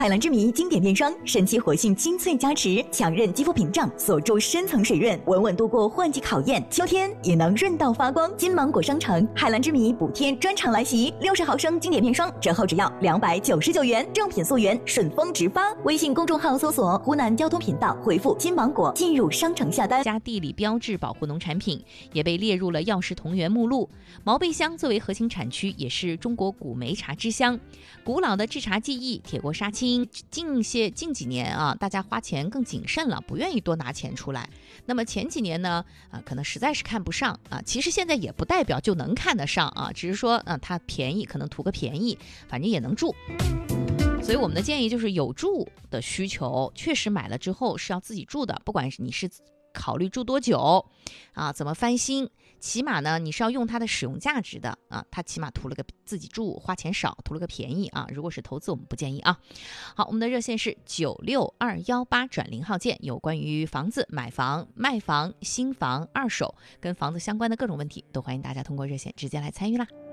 海蓝之谜经典面霜，神奇活性精粹加持，强韧肌肤屏障，锁住深层水润，稳稳度过换季考验，秋天也能润到发光。金芒果商城海蓝之谜补贴专场来袭，60毫升经典面霜折后只要299元，正品溯源，顺丰直发。微信公众号搜索湖南交通频道，回复金芒果进入商城下单。 加地理标志保护农产品也被列入了药食同源目录。毛背乡作为核心产区，也是中国古梅茶之乡，古老的制茶技艺，铁锅杀青。近几年啊，大家花钱更谨慎了，不愿意多拿钱出来。那么前几年呢，可能实在是看不上啊。其实现在也不代表就能看得上啊，只是说它便宜，可能图个便宜，反正也能住。所以我们的建议就是有住的需求，确实买了之后是要自己住的，不管是你是考虑住多久啊，怎么翻新，起码呢你是要用它的使用价值的啊，它起码图了个自己住花钱少，图了个便宜啊。如果是投资我们不建议啊。好，我们的热线是96218转0号键，有关于房子、买房、卖房、新房、二手跟房子相关的各种问题，都欢迎大家通过热线直接来参与啦。